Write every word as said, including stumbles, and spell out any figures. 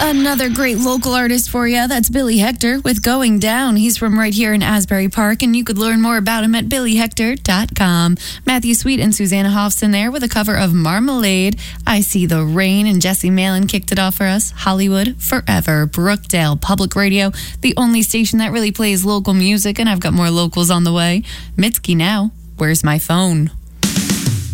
Another great local artist for you. That's Billy Hector with Going Down. He's from right here in Asbury Park, and you could learn more about him at billy hector dot com. Matthew Sweet and Susanna Hoffson there with a cover of Marmalade. I See the Rain, and Jesse Malin kicked it off for us. Hollywood Forever. Brookdale Public Radio, the only station that really plays local music, and I've got more locals on the way. Mitski now. Where's My Phone?